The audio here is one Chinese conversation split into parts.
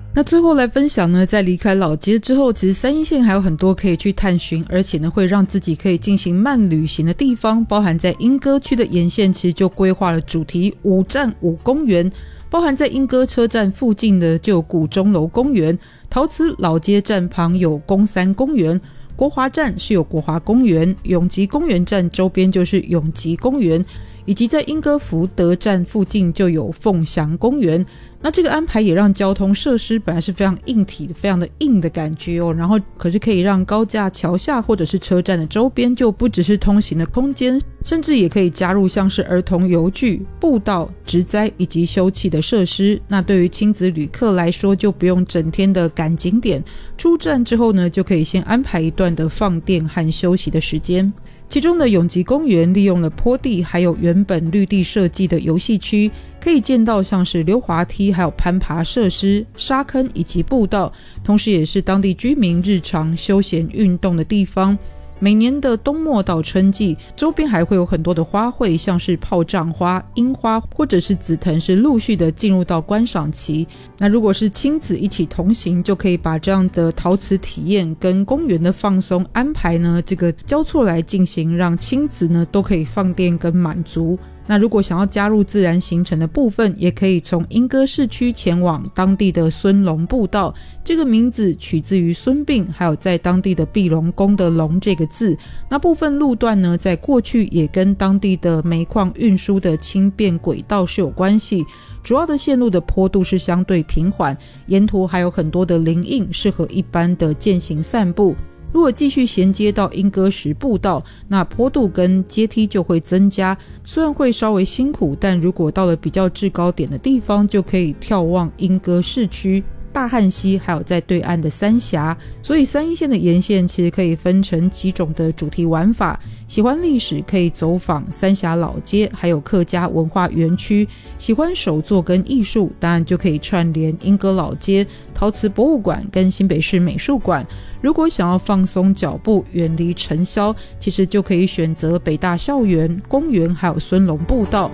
那最后来分享呢，在离开老街之后，其实三一线还有很多可以去探寻，而且呢会让自己可以进行慢旅行的地方，包含在莺歌区的沿线其实就规划了主题5站5公园，包含在莺歌车站附近的就有古钟楼公园，陶瓷老街站旁有公三公园，国华站是有国华公园，永吉公园站周边就是永吉公园，以及在莺歌福德站附近就有凤翔公园。那这个安排也让交通设施本来是非常硬体的，非常的硬的感觉哦，然后可是可以让高架桥下或者是车站的周边就不只是通行的空间，甚至也可以加入像是儿童游具、步道、植栽以及休憩的设施。那对于亲子旅客来说，就不用整天的赶景点，出站之后呢，就可以先安排一段的放电和休息的时间。其中的永吉公园利用了坡地还有原本绿地设计的游戏区，可以见到像是溜滑梯还有攀爬设施、沙坑以及步道，同时也是当地居民日常休闲运动的地方。每年的冬末到春季，周边还会有很多的花卉，像是炮仗花、樱花或者是紫藤，是陆续的进入到观赏期。那如果是亲子一起同行，就可以把这样的陶瓷体验跟公园的放松安排呢，这个交错来进行，让亲子呢都可以放电跟满足。那如果想要加入自然行程的部分，也可以从莺歌市区前往当地的孙龙步道，这个名字取自于孙膑，还有在当地的碧龙宫的龙这个字。那部分路段呢，在过去也跟当地的煤矿运输的轻便轨道是有关系，主要的线路的坡度是相对平缓，沿途还有很多的林荫，适合一般的健行散步。如果继续衔接到莺歌石步道，那坡度跟阶梯就会增加，虽然会稍微辛苦，但如果到了比较制高点的地方，就可以眺望莺歌市区、大汉溪，还有在对岸的三峡。所以三一线的沿线其实可以分成几种的主题玩法，喜欢历史可以走访三峡老街还有客家文化园区，喜欢手作跟艺术当然就可以串联莺歌老街、陶瓷博物馆跟新北市美术馆。如果想要放松脚步远离尘嚣，其实就可以选择北大校园、公园还有孙龙步道。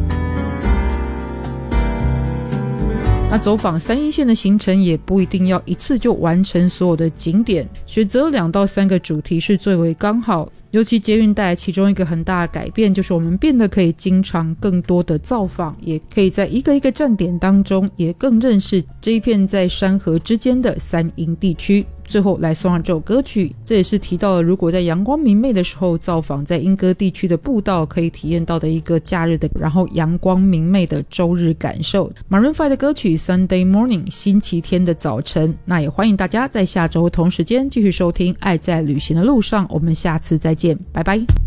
那走访三一线的行程也不一定要一次就完成所有的景点，选择2到3个主题是最为刚好。尤其捷运带来其中一个很大的改变，就是我们变得可以经常更多的造访，也可以在一个一个站点当中也更认识这一片在山河之间的三莺地区。最后来送上这首歌曲，这也是提到了如果在阳光明媚的时候造访在莺歌地区的步道，可以体验到的一个假日的然后阳光明媚的周日感受。 Maroon 5的歌曲 Sunday Morning 星期天的早晨。那也欢迎大家在下周同时间继续收听爱在旅行的路上，我们下次再见，拜拜。